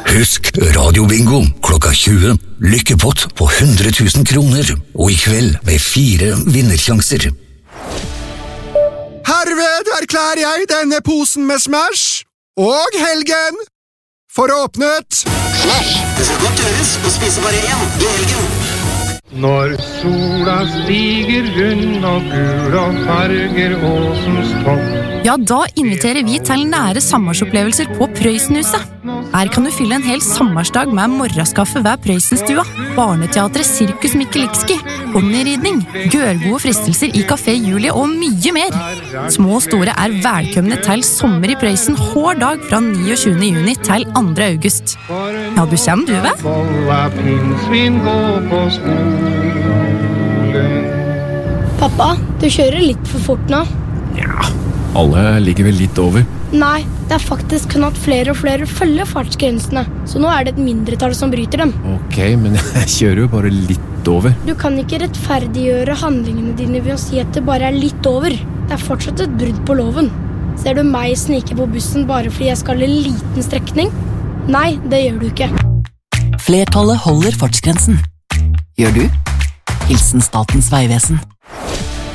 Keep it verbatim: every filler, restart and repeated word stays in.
Husk radiobingo klokka tjue. Lykkepott på hundre tusen kroner. Og i kveld med fire vinnersjanser. Herved erklærer jeg denne posen med Smash og helgen for åpnet. Smash, det skal godt gjøres å spise bare én i helgen. Når sola stiger rund og gul og farger åsens topp. Ja, da inviterer vi til nære sommersopplevelser på Prøysenhuset. Her kan du fylle en hel sommersdag med morgenskaffe ved Prøysenstua, barneteatret Sirkus Mikkelikski, ponnyridning, gørgode fristelser i Café Julie og mye mer. Små og store er velkomne til sommer i Prøysen hver dag fra niogtjuende juni til andre august. Ja, du kommer du, vet? Bolla pinnsvin gå på skolen. Pappa, du kjører litt for fort nå. Ja, alle ligger vel litt over. Nei, det er faktisk kun at flere og flere følger fartsgrensene, så nå er det et mindretall som bryter dem. Ok, men jeg kjører jo bare litt over. Du kan ikke rettferdiggjøre handlingene dine ved å si at det bare er litt over. Det er fortsatt et brudd på loven. Ser du meg snike på bussen bare fordi jeg skal en liten strekning? Nei, det gjør du ikke. Flertallet holder fartsgrensen. Gjør du? Hilsen Statens Vegvesen.